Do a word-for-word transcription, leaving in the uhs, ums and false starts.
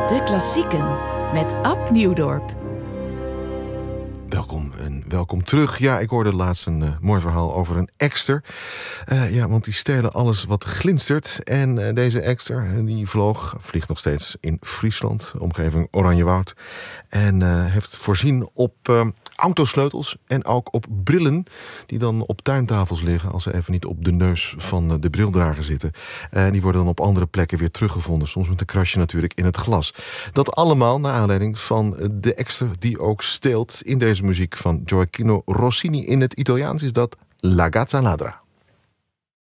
De klassieken met Ab Nieuwdorp. Welkom en welkom terug. Ja, ik hoorde laatst een uh, mooi verhaal over een ekster. Uh, ja, want die stelen alles wat glinstert. En uh, deze ekster, die vloog, vliegt nog steeds in Friesland, omgeving Oranjewoud. En uh, heeft voorzien op uh, autosleutels en ook op brillen die dan op tuintafels liggen als ze even niet op de neus van uh, de brildrager zitten. En uh, die worden dan op andere plekken weer teruggevonden. Soms met een krasje natuurlijk in het glas. Dat allemaal naar aanleiding van de ekster die ook steelt in deze muziek van Gioacchino Rossini. In het Italiaans is dat La Gazza Ladra.